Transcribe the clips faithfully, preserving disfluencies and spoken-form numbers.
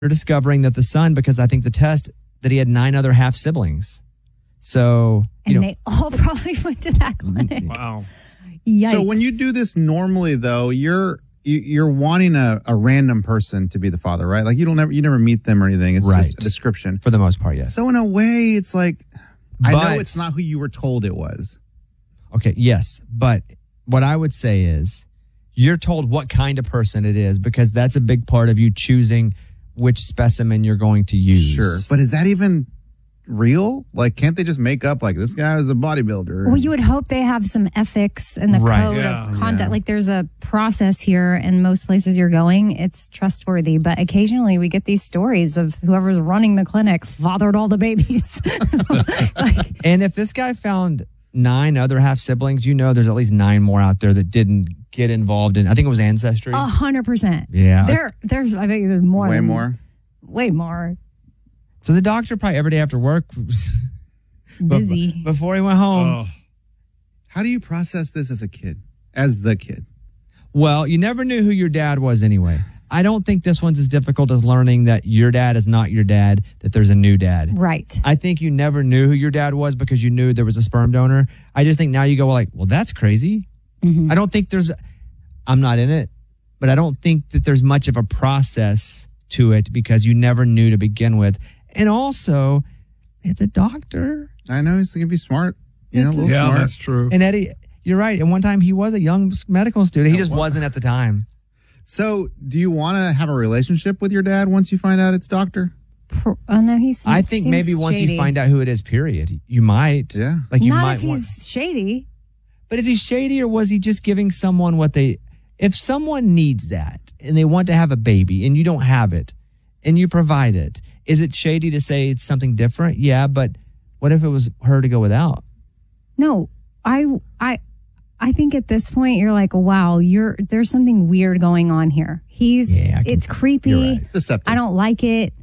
They're discovering that the son, because I think the test, that he had nine other half siblings. So, you and know, they all probably went to that clinic. Wow. Yikes. So when you do this normally, though, you're you- you're wanting a, a random person to be the father, right? Like you don't ever you never meet them or anything. It's Right. just a description. for the most part, yes. So in a way, it's like I But- know it's not who you were told it was. Okay, yes. But what I would say is you're told what kind of person it is because that's a big part of you choosing which specimen you're going to use. Sure, but is that even real? Like, can't they just make up like this guy is a bodybuilder? Well, you would hope they have some ethics and the Right. code Yeah. of conduct. Yeah. Like there's a process here, and most places you're going, it's trustworthy. But occasionally we get these stories of whoever's running the clinic fathered all the babies. Like, And if this guy found nine other half siblings, you know there's at least nine more out there that didn't get involved in, I think it was Ancestry. a hundred percent. Yeah. There, there's, I bet there's more. way than- more. Way more. So the doctor probably every day after work Busy. But before he went home. Oh. How do you process this as a kid? As the kid? Well, you never knew who your dad was anyway. I don't think this one's as difficult as learning that your dad is not your dad, that there's a new dad. Right. I think you never knew who your dad was because you knew there was a sperm donor. I just think now you go like, well, that's crazy. Mhm. I don't think there's, I'm not in it, but I don't think that there's much of a process to it because you never knew to begin with. And also, it's a doctor. I know he's gonna be smart. You know, a little Yeah, smart. that's true. And Eddie, you're right. And one time he was a young medical student. He just wasn't at the time. So, do you want to have a relationship with your dad once you find out it's doctor? Pro- oh no, he's. I think seems maybe once shady. you find out who it is, period, you might. Yeah. Like you Not might if want. he's shady. But is he shady or was he just giving someone what they, if someone needs that and they want to have a baby and you don't have it and you provide it, is it shady to say it's something different? Yeah, but what if it was her to go without? No, I, I, I think at this point you're like, wow, you're there's something weird going on here. He's, Yeah, I can- it's creepy. you're right. It's deceptive. I don't like it,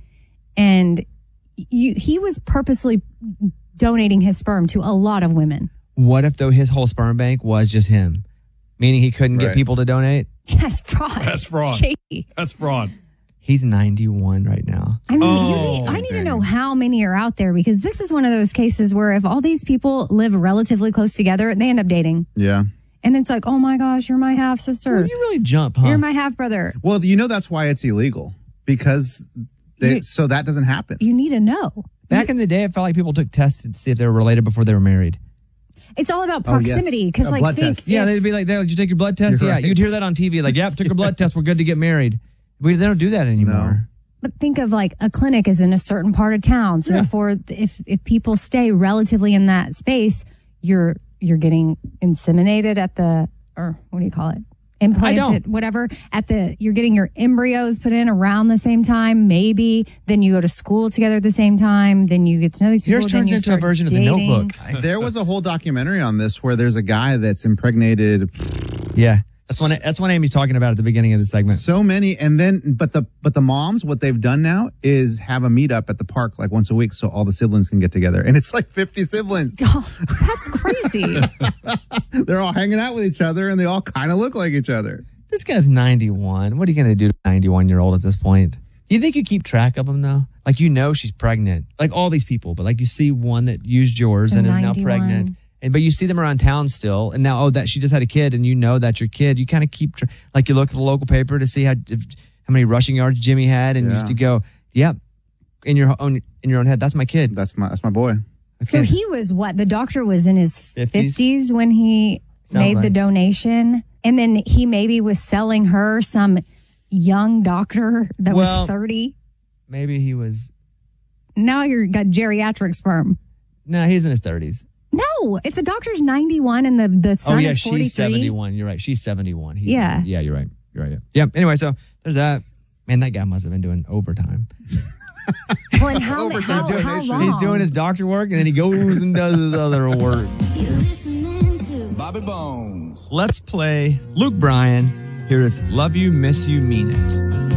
and you, he was purposely donating his sperm to a lot of women. What if though his whole sperm bank was just him, meaning he couldn't get Right. people to donate? Yes, fraud. That's fraud. Shady. That's fraud. He's ninety-one right now. I mean, you Oh, need, I need to dang. know how many are out there because this is one of those cases where if all these people live relatively close together, they end up dating. Yeah. And it's like, oh my gosh, you're my half sister. Well, you really jump, huh? You're my half brother. Well, you know that's why it's illegal because they, You- so that doesn't happen. You need to know. Back in the day, it felt like people took tests to see if they were related before they were married. It's all about Oh, yes. proximity because, A like, blood think test. Yeah, if- they'd be like, "Did you take your blood test?" You're Yeah, right. you'd hear that on T V, like, "Yep, took your blood test. We're good to get married." We they don't do that anymore. But think of like a clinic is in a certain part of town, so Yeah. therefore, if if people stay relatively in that space, you're you're getting inseminated at the or what do you call it? Implanted, whatever. At the you're getting your embryos put in around the same time, maybe. Then you go to school together at the same time. Then you get to know these people. Yours then turns you into a start version of dating. the Notebook. There was a whole documentary on this where there's a guy that's impregnated Yeah, that's what that's what Amy's talking about at the beginning of the segment. so many, and then but the but the moms, what they've done now is have a meetup at the park like once a week, so all the siblings can get together, and it's like fifty siblings. Oh, that's crazy. They're all hanging out with each other, and they all kind of look like each other. This guy's ninety-one. What are you going to do to a ninety-one-year-old at this point? You think you keep track of them, though? Like, you know she's pregnant. Like, all these people. But, like, you see one that used yours So and is now ninety-one. pregnant. And But you see them around town still. And now, oh, that she just had a kid, and you know that's your kid. You kind of keep, tra- like, you look at the local paper to see how if, how many rushing yards Jimmy had. And you Yeah. used to go, yep, in your own in your own head, that's my kid. That's my that's my boy. So Okay. he was what? The doctor was in his fifties? fifties when he Sounds made the like. donation. And then he maybe was selling her some young doctor that Well- was thirty. Maybe he was, Now you're got geriatric sperm. no, he's in his thirties. No, if the doctor's ninety-one and the, the son Oh, yeah, is forty-three. she's seventy-one. You're right. She's seventy-one. He's Yeah. Yeah, you're right. You're right. Yeah. Yep. Anyway, so there's that. Man, that guy must have been doing overtime. Well, and how, Overtime how, how donation. long? He's doing his doctor work and then he goes and does his other work. You're listening to Bobby Bones. Let's play Luke Bryan. Here is Love You, Miss You, Mean It.